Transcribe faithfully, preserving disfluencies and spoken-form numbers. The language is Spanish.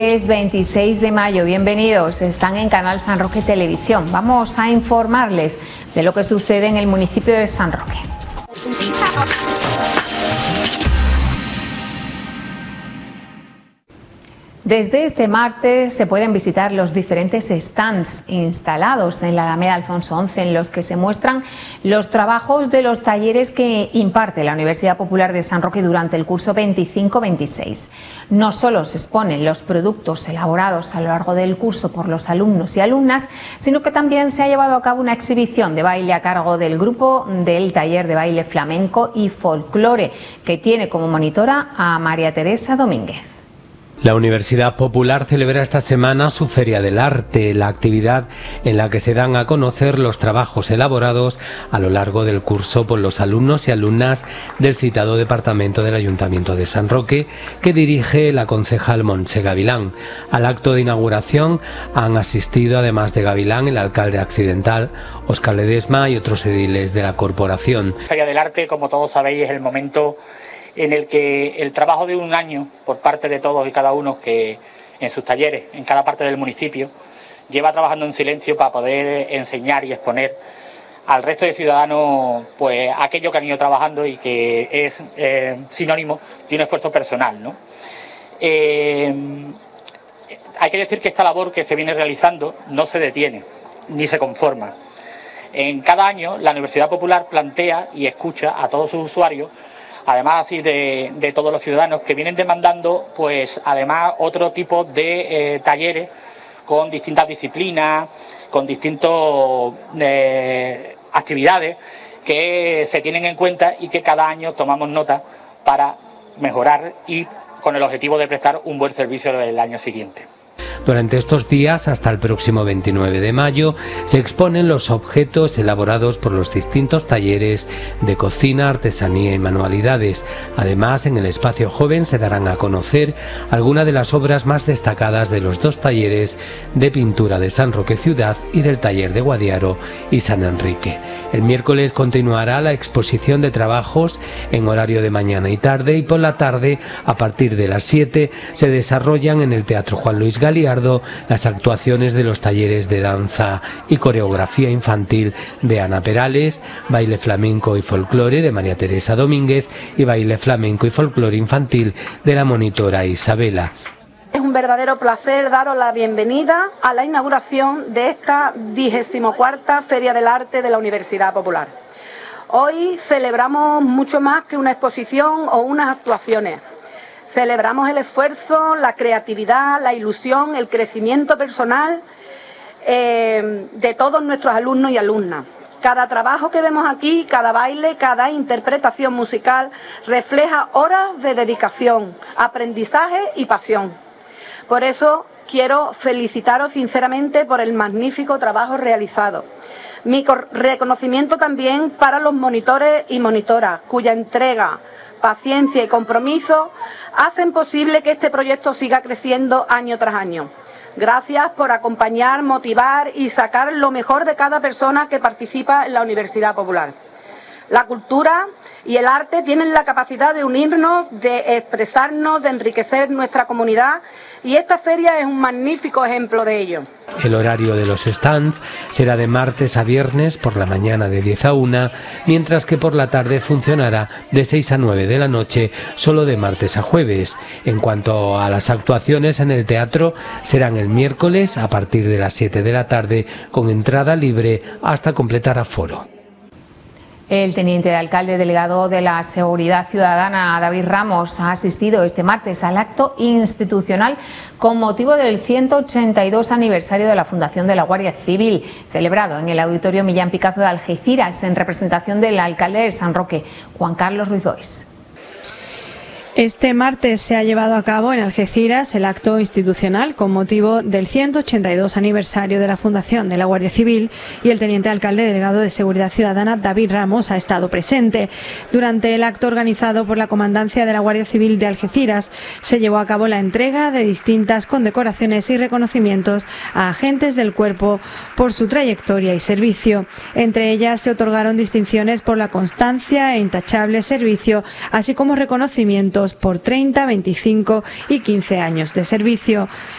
Es veintiséis de mayo, bienvenidos, están en Canal San Roque Televisión. Vamos a informarles de lo que sucede en el municipio de San Roque. Desde este martes se pueden visitar los diferentes stands instalados en la Alameda Alfonso once en los que se muestran los trabajos de los talleres que imparte la Universidad Popular de San Roque durante el curso veinticinco veintiséis. No solo se exponen los productos elaborados a lo largo del curso por los alumnos y alumnas, sino que también se ha llevado a cabo una exhibición de baile a cargo del grupo del taller de baile flamenco y folclore, que tiene como monitora a María Teresa Domínguez. La Universidad Popular celebra esta semana su Feria del Arte, la actividad en la que se dan a conocer los trabajos elaborados a lo largo del curso por los alumnos y alumnas del citado departamento del Ayuntamiento de San Roque, que dirige la concejal Montse Gavilán. Al acto de inauguración han asistido, además de Gavilán, el alcalde accidental, Óscar Ledesma, y otros ediles de la corporación. Feria del Arte, como todos sabéis, es el momento en el que el trabajo de un año por parte de todos y cada uno que en sus talleres, en cada parte del municipio, lleva trabajando en silencio para poder enseñar y exponer al resto de ciudadanos pues aquello que han ido trabajando y que es eh, sinónimo de un esfuerzo personal, ¿no? Eh, hay que decir que esta labor que se viene realizando no se detiene ni se conforma. En cada año la Universidad Popular plantea y escucha a todos sus usuarios, además así de, de todos los ciudadanos que vienen demandando, pues además otro tipo de eh, talleres con distintas disciplinas, con distintas eh, actividades que se tienen en cuenta y que cada año tomamos nota para mejorar y con el objetivo de prestar un buen servicio el año siguiente. Durante estos días, hasta el próximo veintinueve de mayo, se exponen los objetos elaborados por los distintos talleres de cocina, artesanía y manualidades. Además, en el espacio joven se darán a conocer algunas de las obras más destacadas de los dos talleres de pintura de San Roque Ciudad y del taller de Guadiaro y San Enrique. El miércoles continuará la exposición de trabajos en horario de mañana y tarde, y por la tarde, a partir de las siete, se desarrollan en el Teatro Juan Luis Galiardo las actuaciones de los talleres de danza y coreografía infantil de Ana Perales, baile flamenco y folclore de María Teresa Domínguez y baile flamenco y folclore infantil de la monitora Isabela. Es un verdadero placer daros la bienvenida a la inauguración de esta vigésimo cuarta Feria del Arte de la Universidad Popular. Hoy celebramos mucho más que una exposición o unas actuaciones. Celebramos el esfuerzo, la creatividad, la ilusión, el crecimiento personal eh, de todos nuestros alumnos y alumnas. Cada trabajo que vemos aquí, cada baile, cada interpretación musical refleja horas de dedicación, aprendizaje y pasión. Por eso quiero felicitaros sinceramente por el magnífico trabajo realizado. Mi reconocimiento también para los monitores y monitoras, cuya entrega, paciencia y compromiso hacen posible que este proyecto siga creciendo año tras año. Gracias por acompañar, motivar y sacar lo mejor de cada persona que participa en la Universidad Popular. La cultura y el arte tienen la capacidad de unirnos, de expresarnos, de enriquecer nuestra comunidad, y esta feria es un magnífico ejemplo de ello. El horario de los stands será de martes a viernes por la mañana de diez a una, mientras que por la tarde funcionará de seis a nueve de la noche, solo de martes a jueves. En cuanto a las actuaciones en el teatro, serán el miércoles a partir de las siete de la tarde, con entrada libre hasta completar aforo. El teniente de alcalde delegado de la Seguridad Ciudadana, David Ramos, ha asistido este martes al acto institucional con motivo del ciento ochenta y dos aniversario de la fundación de la Guardia Civil, celebrado en el Auditorio Millán Picazo de Algeciras, en representación del alcalde de San Roque, Juan Carlos Ruiz Boix. Este martes se ha llevado a cabo en Algeciras el acto institucional con motivo del ciento ochenta y dos aniversario de la fundación de la Guardia Civil, y el teniente alcalde delegado de Seguridad Ciudadana, David Ramos, ha estado presente. Durante el acto organizado por la Comandancia de la Guardia Civil de Algeciras se llevó a cabo la entrega de distintas condecoraciones y reconocimientos a agentes del cuerpo por su trayectoria y servicio. Entre ellas se otorgaron distinciones por la constancia e intachable servicio, así como reconocimiento por treinta, veinticinco y quince años de servicio.